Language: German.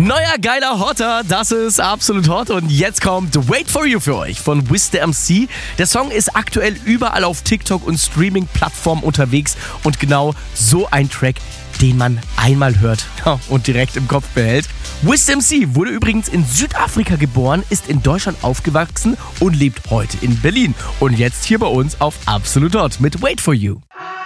Neuer geiler Hotter, das ist absolut hot und jetzt kommt Wait For You für euch von Wiz the MC. Der Song ist aktuell überall auf TikTok und Streaming-Plattformen unterwegs und genau so ein Track, den man einmal hört und direkt im Kopf behält. Wiz the MC wurde übrigens in Südafrika geboren, ist in Deutschland aufgewachsen und lebt heute in Berlin. Und jetzt hier bei uns auf Absolut Hot mit Wait For You.